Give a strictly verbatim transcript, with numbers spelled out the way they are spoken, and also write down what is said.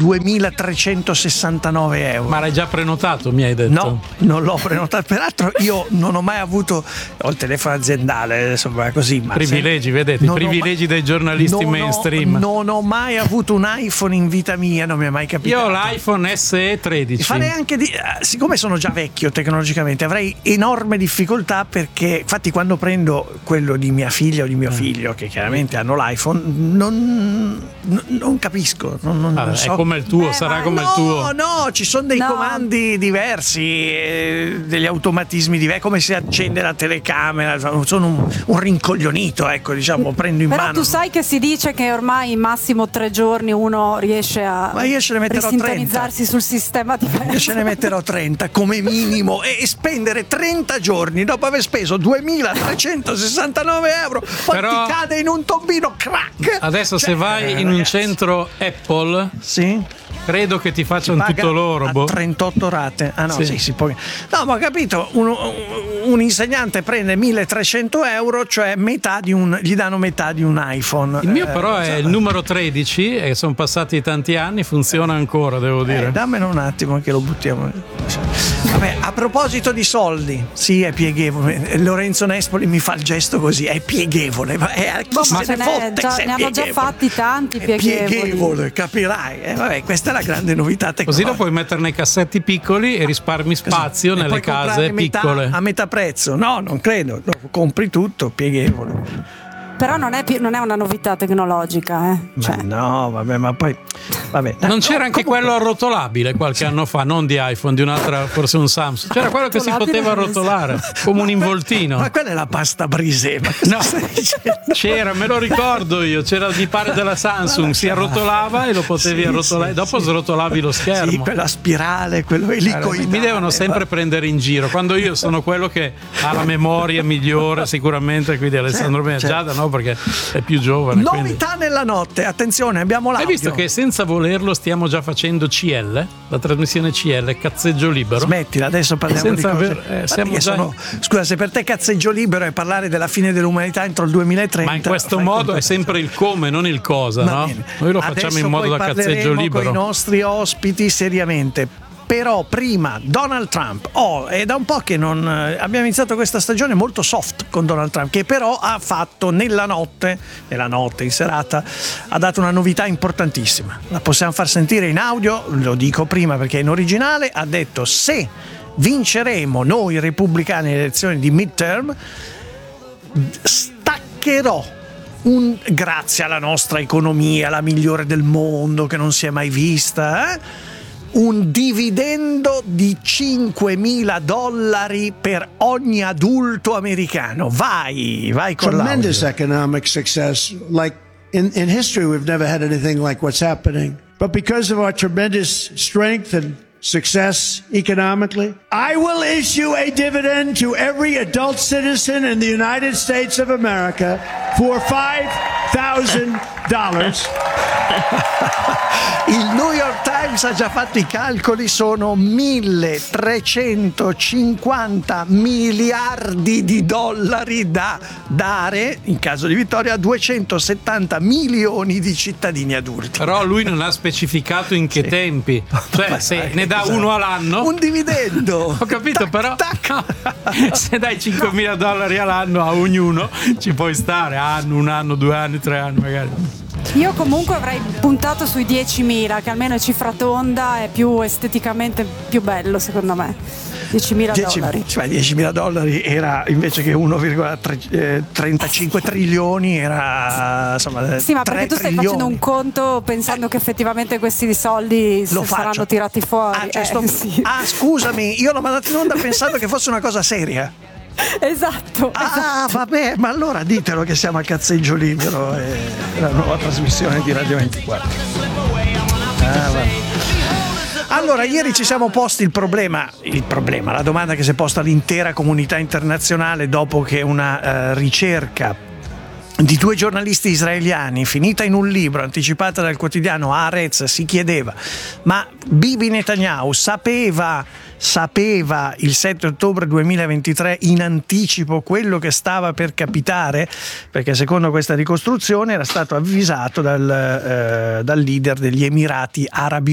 duemilatrecentosessantanove euro. Ma l'hai già prenotato, mi hai detto? No, non l'ho prenotato. Peraltro io non ho mai avuto, ho il telefono aziendale, insomma, così. Ma privilegi, se... vedete, i privilegi mai... dei giornalisti non mainstream. Ho, non ho mai avuto un iPhone in vita mia, non mi è mai capitato. Io ho l'iPhone S E tredici. Farei anche di... Siccome sono già vecchio tecnologicamente, avrei enorme difficoltà, perché infatti quando prendo quello di mia figlia o di mio figlio, che chiaramente hanno l'iPhone, non, non, non capisco. Non, non, ah, non è so. come il tuo, Beh, sarà come no, il tuo. No, no, ci sono dei no. comandi diversi, eh, degli automatismi diversi, come si accende la telecamera. Sono un, un rincoglionito, ecco, diciamo, prendo in Però mano. tu sai che si dice che ormai in massimo tre giorni uno riesce a Ma io ce ne metterò risintonizzarsi trenta. sul sistema diverso. Io ce ne metterò trenta come minimo, e, e spendere trenta giorni dopo aver speso duemilatrecentosessantanove euro, poi Però ti cade in un tombino, crack. Adesso Cioè, se vai eh, in un ragazzi. centro Apple, sì, credo che ti facciano paga tutto l'oro. a trentotto rate. Ah no, Sì. sì, si può. No, ma ho capito, un, un insegnante prende milletrecento euro, cioè metà di un, gli danno metà di un iPhone. Il mio Eh, però è insomma. il numero tredici e sono passati tanti anni, funziona ancora, devo dire. Eh, dammelo un attimo che lo buttiamo. Vabbè, a proposito di soldi, sì, è pieghevole. Lorenzo Nespoli mi fa il gesto così, è pieghevole, ma è, chi Ma se ce ne n'è fotte già- se è ne hanno già pieghevole? fatti tanti È pieghevoli. pieghevole, capirai. Eh, vabbè, questa è la grande novità Così tecnologica. lo puoi mettere nei cassetti piccoli e risparmi spazio E nelle puoi case comprare metà- piccole. a metà prezzo. No, non credo. No, compri tutto, pieghevole. Però non è, più- non è una novità tecnologica, eh. Cioè, Ma no, vabbè, ma poi vabbè, dai, Non c'era no, anche comunque- quello arrotolabile qualche anno fa, non di iPhone, di un'altra, forse un Samsung. C'era quello che si Arrotolabile, poteva arrotolare, come un involtino. Ma quella è la pasta brisè. Ma cosa No, stai dicendo? c'era, me lo ricordo io, c'era mi pare della Samsung, si arrotolava e lo potevi Sì, arrotolare, sì, dopo sì. srotolavi lo Sì, schermo. quella spirale, quello elicoidale. Mi devono sempre prendere in giro quando io sono quello che ha la memoria migliore sicuramente, quindi Alessandro Certo, certo. Giada no, perché è più giovane. quindi- Novità nella notte, attenzione, abbiamo Hai l'audio. visto che senza volerlo stiamo già facendo C L? La trasmissione C L, cazzeggio libero. Smettila, adesso parliamo Senza di cose. aver- eh, Ma siamo perché già- sono- Scusa, se per te cazzeggio libero è parlare della fine dell'umanità entro il duemilatrenta. Ma in questo fai modo è completo. sempre il come, non il cosa, Va no? bene. Noi lo facciamo Adesso in modo poi da cazzeggio parleremo libero. con i nostri ospiti seriamente. Però prima Donald Trump. Oh, è da un po' che non eh, abbiamo iniziato questa stagione molto soft con Donald Trump, che però ha fatto nella notte, nella notte in serata, ha dato una novità importantissima. La possiamo far sentire in audio, lo dico prima perché è in originale. Ha detto: se vinceremo noi repubblicani le elezioni di midterm, staccherò un, grazie alla nostra economia, la migliore del mondo che non si è mai vista, eh? un dividendo di cinquemila dollari per ogni adulto americano. Vai, vai con Tremendous l'audio. economic success. Like in, in history, we've never had anything like what's happening. But because of our tremendous strength and success economically, I will issue a dividend to every adult citizen in the United States of America for five thousand dollars. Il New York Times ha già fatto i calcoli, sono milletrecentocinquanta miliardi di dollari da dare, in caso di vittoria, a duecentosettanta milioni di cittadini adulti. Però lui non ha specificato in che Sì. tempi. Cioè, Ma se dai, ne dà esatto. uno all'anno. Un dividendo. Ho capito, Tac, però tac. se dai cinquemila dollari all'anno a ognuno ci puoi stare anno, un anno, due anni, tre anni magari. io comunque avrei puntato sui diecimila, che almeno è cifra tonda, è più esteticamente più bello secondo me. diecimila dollari. Cioè diecimila dollari era invece che uno virgola trentacinque trilioni, era insomma Sì, ma perché tre tu stai trilioni. facendo un conto pensando che effettivamente questi soldi Lo s- faccio. saranno tirati fuori. Ah, cioè Eh, sto- sì. ah, scusami, io l'ho mandato in onda pensando che fosse una cosa seria. Esatto, Ah, esatto. vabbè, ma allora ditelo che siamo a cazzeggio libero, è la nuova trasmissione di Radio ventiquattro. Ah, vabbè. Allora, ieri ci siamo posti il problema, il problema, la domanda che si è posta l'intera comunità internazionale dopo che una eh, ricerca di due giornalisti israeliani, finita in un libro, anticipata dal quotidiano Haaretz, si chiedeva: ma Bibi Netanyahu sapeva, sapeva il sette ottobre duemilaventitré in anticipo quello che stava per capitare? Perché secondo questa ricostruzione era stato avvisato dal, eh, dal leader degli Emirati Arabi